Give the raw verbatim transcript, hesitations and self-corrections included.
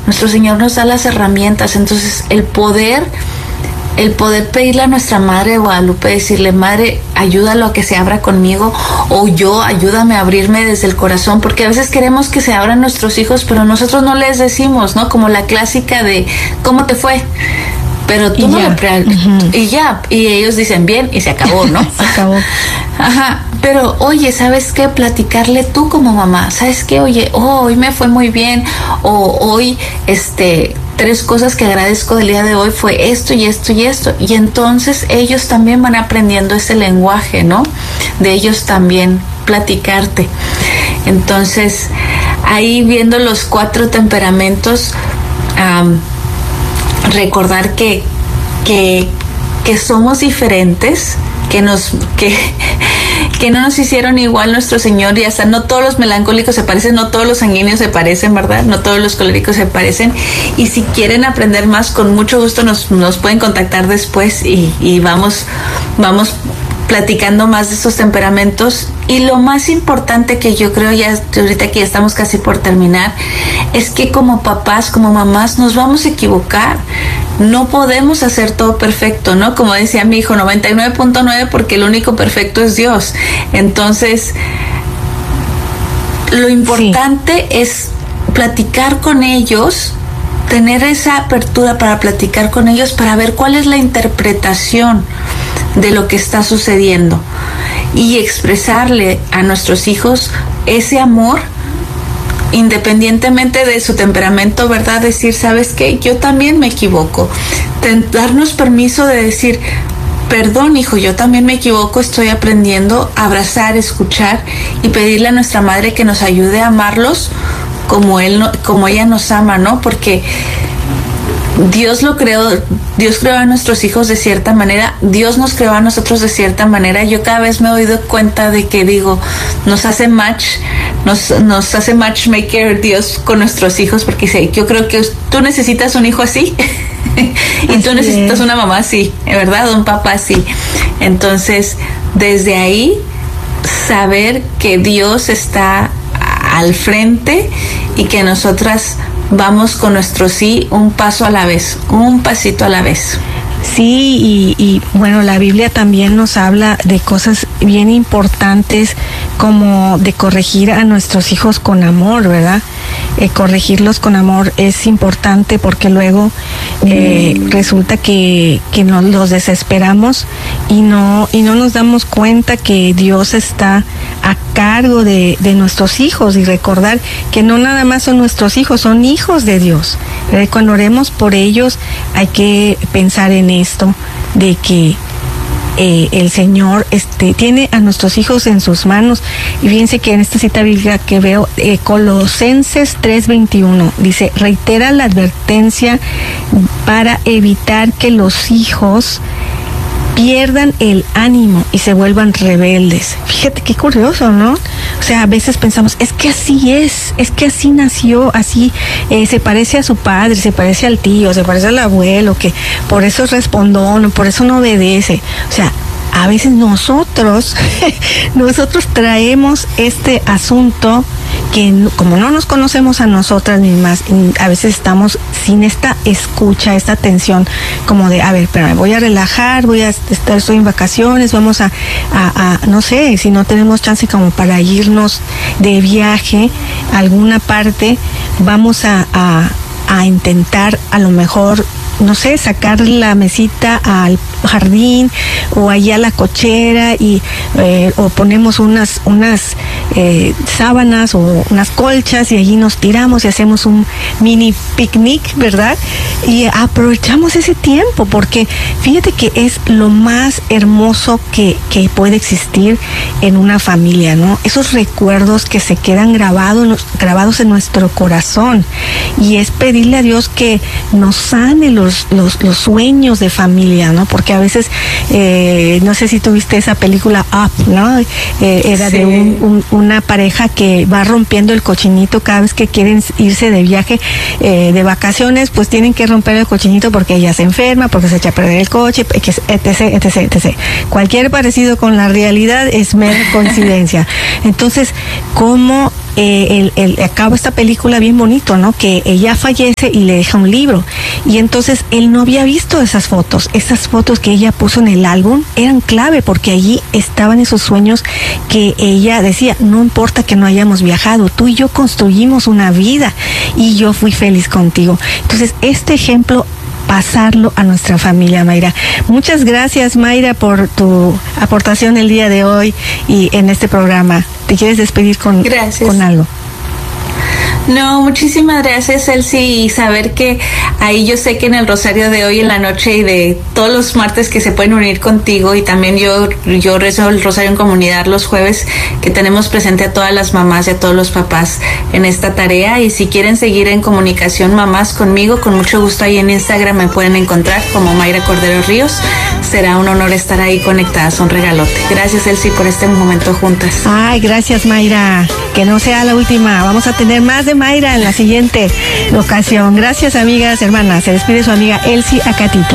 nuestro Señor nos da las herramientas. Entonces el poder el poder pedirle a nuestra Madre de Guadalupe, decirle: Madre, ayúdalo a que se abra conmigo, o yo, ayúdame a abrirme desde el corazón, porque a veces queremos que se abran nuestros hijos, pero nosotros no les decimos, ¿no? Como la clásica de ¿cómo te fue? Pero tú y no ya. le pre- uh-huh. y ya, y ellos dicen bien y se acabó, ¿no? Se acabó. Ajá, pero oye, ¿sabes qué? Platicarle tú como mamá, ¿sabes qué? Oye, oh, hoy me fue muy bien, o hoy, este, tres cosas que agradezco del día de hoy fue esto y esto y esto, y entonces ellos también van aprendiendo ese lenguaje, ¿no? De ellos también platicarte. Entonces, ahí viendo los cuatro temperamentos, um, recordar que, que, que somos diferentes, que nos que, que no nos hicieron igual nuestro Señor, y hasta no todos los melancólicos se parecen, no todos los sanguíneos se parecen, ¿verdad? No todos los coléricos se parecen. Y si quieren aprender más, con mucho gusto nos, nos pueden contactar después y, y vamos, vamos platicando más de estos temperamentos. Y lo más importante que yo creo, ya ahorita que ya estamos casi por terminar, es que como papás, como mamás, nos vamos a equivocar. No podemos hacer todo perfecto, ¿no? Como decía mi hijo, noventa y nueve punto nueve, porque el único perfecto es Dios. Entonces, lo importante sí. es platicar con ellos, tener esa apertura para platicar con ellos, para ver cuál es la interpretación de lo que está sucediendo, y expresarle a nuestros hijos ese amor independientemente de su temperamento, ¿verdad? Decir, ¿sabes qué? Yo también me equivoco. Darnos permiso de decir: perdón, hijo, yo también me equivoco, estoy aprendiendo. Abrazar, escuchar y pedirle a nuestra Madre que nos ayude a amarlos como él, como ella nos ama, ¿no? Porque Dios lo creó, Dios creó a nuestros hijos de cierta manera, Dios nos creó a nosotros de cierta manera. Yo cada vez me he oído cuenta de que digo, nos hace match, nos, nos hace matchmaker Dios con nuestros hijos, porque dice, yo creo que tú necesitas un hijo así y así tú necesitas es. Una mamá así, ¿verdad? Un papá así. Entonces, desde ahí, saber que Dios está al frente y que nosotras vamos con nuestro sí un paso a la vez, un pasito a la vez. Sí, y, y bueno, la Biblia también nos habla de cosas bien importantes, como de corregir a nuestros hijos con amor, ¿verdad? Eh, corregirlos con amor es importante, porque luego eh, mm. resulta que, que nos los desesperamos y no, y no nos damos cuenta que Dios está a cargo de, de nuestros hijos, y recordar que no nada más son nuestros hijos, son hijos de Dios. Eh, cuando oremos por ellos hay que pensar en esto, de que Eh, el Señor este, tiene a nuestros hijos en sus manos. Y fíjense que en esta cita bíblica que veo, eh, Colosenses tres veintiuno, dice, reitera la advertencia para evitar que los hijos pierdan el ánimo y se vuelvan rebeldes. Fíjate qué curioso, ¿no? O sea, a veces pensamos, es que así es, es que así nació, así eh, se parece a su padre, se parece al tío, se parece al abuelo, que por eso es respondón, por eso no obedece. O sea, a veces nosotros, nosotros traemos este asunto que como no nos conocemos a nosotras mismas, a veces estamos sin esta escucha, esta atención, como de, a ver, pero me voy a relajar, voy a estar, estoy en vacaciones, vamos a, a, a, no sé, si no tenemos chance como para irnos de viaje a alguna parte, vamos a, a, a intentar a lo mejor, no sé, sacar la mesita al jardín o allá a la cochera, y eh, o ponemos unas unas eh, sábanas o unas colchas y allí nos tiramos y hacemos un mini picnic, ¿verdad? Y aprovechamos ese tiempo, porque fíjate que es lo más hermoso que, que puede existir en una familia, ¿no? Esos recuerdos que se quedan grabados, grabados en nuestro corazón, y es pedirle a Dios que nos sane los, los, los sueños de familia, ¿no? Porque a veces, eh, no sé si tuviste esa película Up, ¿no? Eh, era sí. de un, un, una pareja que va rompiendo el cochinito cada vez que quieren irse de viaje, eh, de vacaciones, pues tienen que romper el cochinito porque ella se enferma, porque se echa a perder el coche, etc, etc, etcétera. Cualquier parecido con la realidad es mera coincidencia. Entonces, ¿cómo eh, el, el, acaba esta película bien bonito, ¿no? Que ella fallece y le deja un libro. Y entonces él no había visto esas fotos. Esas fotos que ella puso en el álbum eran clave porque allí estaban esos sueños que ella decía, no importa que no hayamos viajado, tú y yo construimos una vida y yo fui feliz contigo. Entonces, este ejemplo, pasarlo a nuestra familia, Mayra. Muchas gracias, Mayra, por tu aportación el día de hoy y en este programa. ¿Te quieres despedir con, con algo? No, muchísimas gracias, Elsie, y saber que ahí yo sé que en el rosario de hoy en la noche y de todos los martes que se pueden unir contigo, y también yo yo rezo el rosario en comunidad los jueves, que tenemos presente a todas las mamás y a todos los papás en esta tarea. Y si quieren seguir en comunicación mamás conmigo, con mucho gusto ahí en Instagram me pueden encontrar como Mayra Cordero Ríos. Será un honor estar ahí conectadas, un regalote. Gracias, Elsie, por este momento juntas. Ay, gracias, Mayra. Que no sea la última. Vamos a tener más de Mayra en la siguiente ocasión. Gracias, amigas, hermanas. Se despide su amiga Elsie Acatitla.